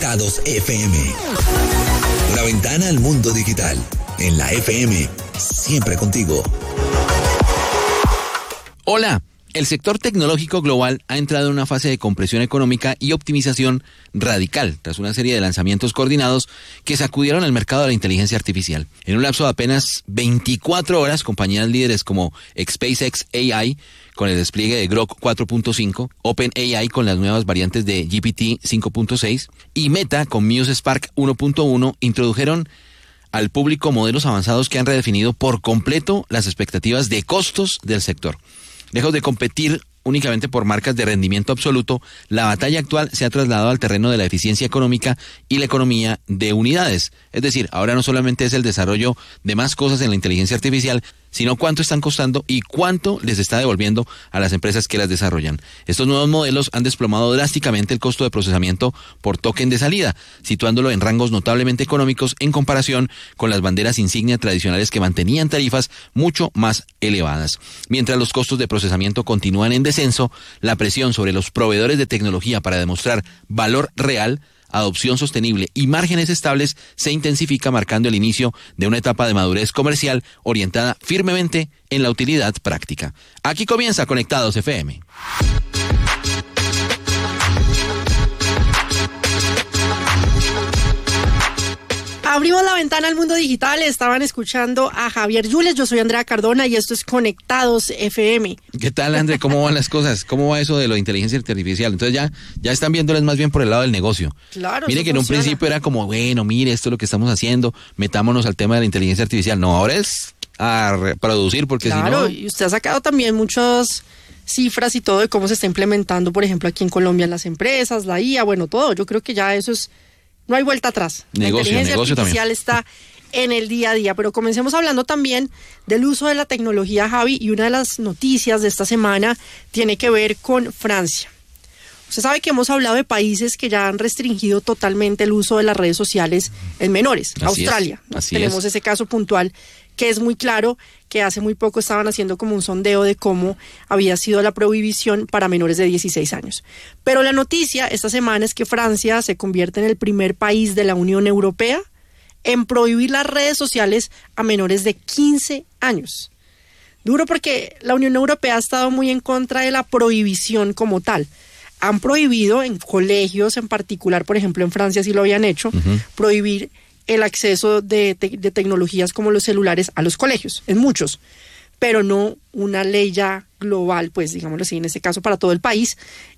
Conectados FM. La ventana al mundo digital. En la FM, siempre contigo. Hola. El sector tecnológico global ha entrado en una fase de compresión económica y optimización radical tras una serie de lanzamientos coordinados que sacudieron el mercado de la inteligencia artificial. En un lapso de apenas 24 horas, compañías líderes como SpaceX AI con el despliegue de Grok 4.5, OpenAI con las nuevas variantes de GPT 5.6 y Meta con Muse Spark 1.1 introdujeron al público modelos avanzados que han redefinido por completo las expectativas de costos del sector. Lejos de competir únicamente por marcas de rendimiento absoluto, la batalla actual se ha trasladado al terreno de la eficiencia económica y la economía de unidades. Es decir, ahora no solamente es el desarrollo de más cosas en la inteligencia artificial, sino cuánto están costando y cuánto les está devolviendo a las empresas que las desarrollan. Estos nuevos modelos han desplomado drásticamente el costo de procesamiento por token de salida, situándolo en rangos notablemente económicos en comparación con las banderas insignia tradicionales que mantenían tarifas mucho más elevadas. Mientras los costos de procesamiento continúan en descenso, la presión sobre los proveedores de tecnología para demostrar valor real, adopción sostenible y márgenes estables se intensifica, marcando el inicio de una etapa de madurez comercial orientada firmemente en la utilidad práctica. Aquí comienza Conectados FM. Abrimos la ventana al mundo digital. Estaban escuchando a Javier Yules. Yo soy Andrea Cardona y esto es Conectados FM. ¿Qué tal, André? ¿Cómo van las cosas? ¿Cómo va eso de la inteligencia artificial? Entonces ya están viéndoles más bien por el lado del negocio. Claro. Mire que en un principio era como, bueno, mire, esto es lo que estamos haciendo, metámonos al tema de la inteligencia artificial. No, ahora es a reproducir, porque si no... Claro, y usted ha sacado también muchas cifras y todo de cómo se está implementando, por ejemplo, aquí en Colombia en las empresas, la IA, bueno, todo. Yo creo que ya eso es... No hay vuelta atrás. La inteligencia artificial también está en el día a día. Pero comencemos hablando también del uso de la tecnología, Javi, y una de las noticias de esta semana tiene que ver con Francia. Usted sabe que hemos hablado de países que ya han restringido totalmente el uso de las redes sociales en menores. Australia. Tenemos ese caso puntual que es muy claro, que hace muy poco estaban haciendo como un sondeo de cómo había sido la prohibición para menores de 16 años. Pero la noticia esta semana es que Francia se convierte en el primer país de la Unión Europea en prohibir las redes sociales a menores de 15 años. Duro, porque la Unión Europea ha estado muy en contra de la prohibición como tal. Han prohibido en colegios en particular, por ejemplo en Francia sí lo habían hecho, prohibir el acceso de tecnologías como los celulares a los colegios, en muchos, pero no una ley ya global, pues digámoslo así, en este caso para todo el país,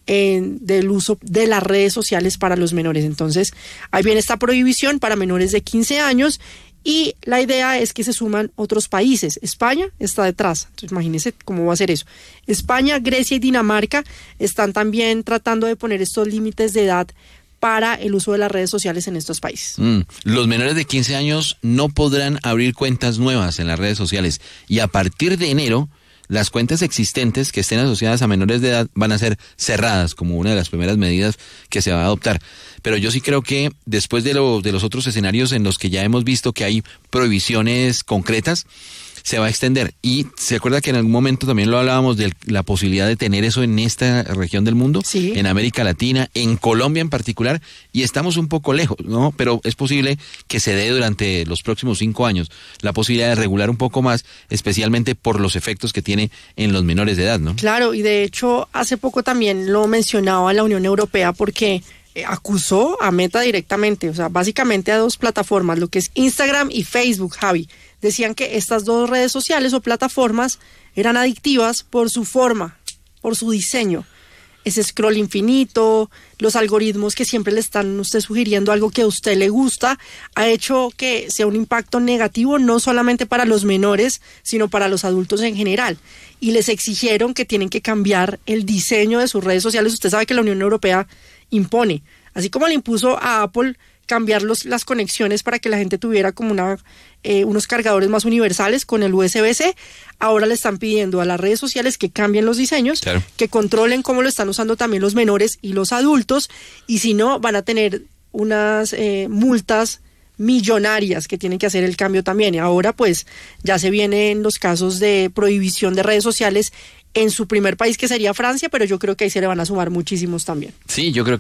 del uso de las redes sociales para los menores. Entonces, ahí viene esta prohibición para menores de 15 años y la idea es que se suman otros países. España está detrás, entonces imagínense cómo va a ser eso. España, Grecia y Dinamarca están también tratando de poner estos límites de edad para el uso de las redes sociales en estos países. Los menores de 15 años no podrán abrir cuentas nuevas en las redes sociales y a partir de enero las cuentas existentes que estén asociadas a menores de edad van a ser cerradas como una de las primeras medidas que se va a adoptar. Pero yo sí creo que después de los otros escenarios en los que ya hemos visto que hay prohibiciones concretas, se va a extender. Y se acuerda que en algún momento también lo hablábamos de la posibilidad de tener eso en esta región del mundo, sí, en América Latina, en Colombia en particular, y estamos un poco lejos, ¿no? Pero es posible que se dé durante los próximos 5 años la posibilidad de regular un poco más, especialmente por los efectos que tiene en los menores de edad, ¿no? Claro, y de hecho hace poco también lo mencionaba la Unión Europea porque acusó a Meta directamente, o sea, básicamente a dos plataformas, lo que es Instagram y Facebook, Javi. Decían que estas dos redes sociales o plataformas eran adictivas por su forma, por su diseño. Ese scroll infinito, los algoritmos que siempre le están usted sugiriendo algo que a usted le gusta, ha hecho que sea un impacto negativo no solamente para los menores, sino para los adultos en general. Y les exigieron que tienen que cambiar el diseño de sus redes sociales. Usted sabe que la Unión Europea impone, así como le impuso a Apple cambiar las conexiones para que la gente tuviera como unos cargadores más universales con el USB-C. Ahora le están pidiendo a las redes sociales que cambien los diseños, claro, que controlen cómo lo están usando también los menores y los adultos, y si no van a tener unas multas millonarias que tienen que hacer el cambio también. Y ahora pues ya se vienen los casos de prohibición de redes sociales en su primer país, que sería Francia, pero yo creo que ahí se le van a sumar muchísimos también. Sí, yo creo que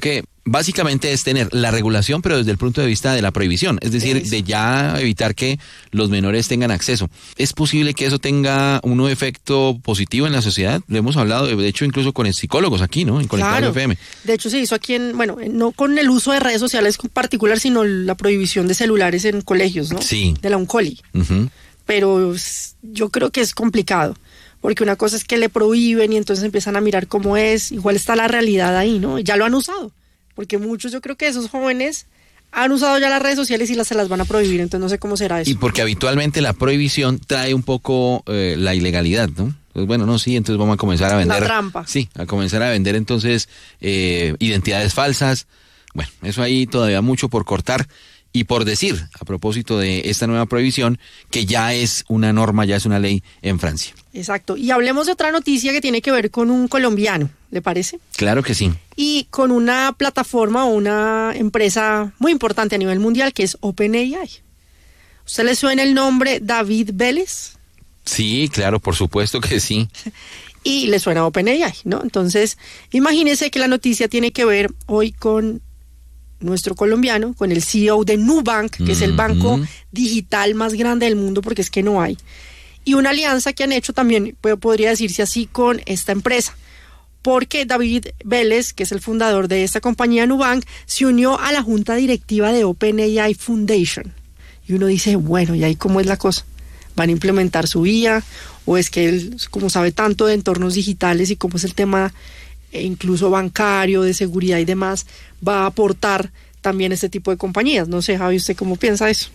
básicamente es tener la regulación, pero desde el punto de vista de la prohibición, es decir, de ya evitar que los menores tengan acceso. ¿Es posible que eso tenga un efecto positivo en la sociedad? Lo hemos hablado, de hecho, incluso con psicólogos aquí, ¿no? En Conectado FM. De hecho, se hizo aquí no con el uso de redes sociales en particular, sino la prohibición de celulares en colegios, ¿no? Sí. De la UNCOLI. Pero yo creo que es complicado. Porque una cosa es que le prohíben y entonces empiezan a mirar cómo es. Igual está la realidad ahí, ¿no? Ya lo han usado. Porque muchos, yo creo que esos jóvenes han usado ya las redes sociales y se las van a prohibir, entonces no sé cómo será eso. Y porque habitualmente la prohibición trae un poco la ilegalidad, ¿no? Pues bueno, no, sí, entonces vamos a comenzar a vender... La trampa. Sí, a comenzar a vender entonces identidades falsas. Bueno, eso ahí todavía mucho por cortar y por decir, a propósito de esta nueva prohibición, que ya es una norma, ya es una ley en Francia. Exacto. Y hablemos de otra noticia que tiene que ver con un colombiano, ¿le parece? Claro que sí. Y con una plataforma o una empresa muy importante a nivel mundial que es OpenAI. ¿Usted le suena el nombre David Vélez? Sí, claro, por supuesto que sí. Y le suena OpenAI, ¿no? Entonces, imagínese que la noticia tiene que ver hoy con nuestro colombiano, con el CEO de Nubank, que es el banco digital más grande del mundo, porque es que no hay. Y una alianza que han hecho también, podría decirse así, con esta empresa. Porque David Vélez, que es el fundador de esta compañía Nubank, se unió a la junta directiva de OpenAI Foundation. Y uno dice, bueno, ¿y ahí cómo es la cosa? ¿Van a implementar su IA? ¿O es que él, como sabe tanto de entornos digitales y cómo es el tema incluso bancario, de seguridad y demás, va a aportar también este tipo de compañías? No sé, Javi, ¿usted cómo piensa eso?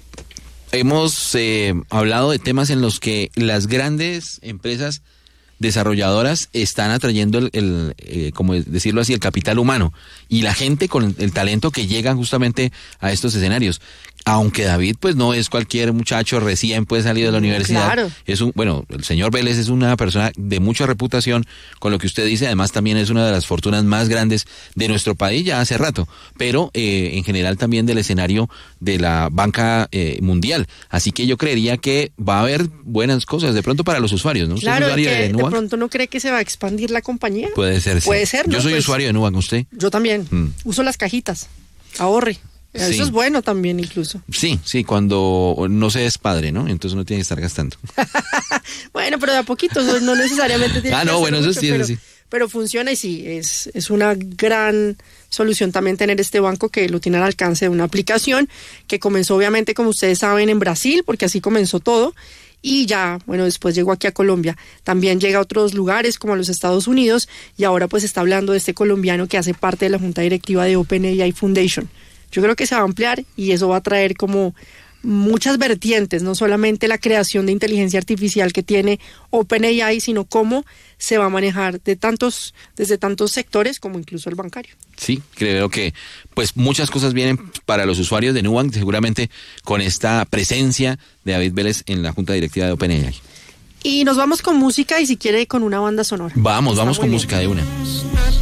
Hemos hablado de temas en los que las grandes empresas desarrolladoras están atrayendo como decirlo así, el capital humano y la gente con el talento que llega justamente a estos escenarios. Aunque David pues no es cualquier muchacho recién pues salido de la universidad. Claro. El señor Vélez es una persona de mucha reputación, con lo que usted dice, además también es una de las fortunas más grandes de nuestro país ya hace rato, pero en general también del escenario de la banca mundial. Así que yo creería que va a haber buenas cosas de pronto para los usuarios, ¿no? Claro, de pronto no cree que se va a expandir la compañía. Puede ser, sí. Puede ser, ¿no? Yo soy usuario de Nubank, ¿usted? Yo también. Uso las cajitas. Ahorre. Eso sí. Es bueno también incluso. Sí, cuando no se es padre, ¿no? Entonces uno tiene que estar gastando. Bueno, pero de a poquito, no necesariamente tiene que no, bueno, mucho, eso sí. Pero funciona y sí, es una gran solución también tener este banco que lo tiene al alcance de una aplicación que comenzó obviamente, como ustedes saben, en Brasil, porque así comenzó todo. Y ya, bueno, después llegó aquí a Colombia. También llega a otros lugares como a los Estados Unidos y ahora pues está hablando de este colombiano que hace parte de la junta directiva de OpenAI Foundation. Yo creo que se va a ampliar y eso va a traer como muchas vertientes, no solamente la creación de inteligencia artificial que tiene OpenAI, sino cómo se va a manejar desde tantos sectores como incluso el bancario. Sí, creo que pues muchas cosas vienen para los usuarios de Nubank, seguramente con esta presencia de David Vélez en la junta directiva de OpenAI. Y nos vamos con música y si quiere con una banda sonora. Vamos con música de una.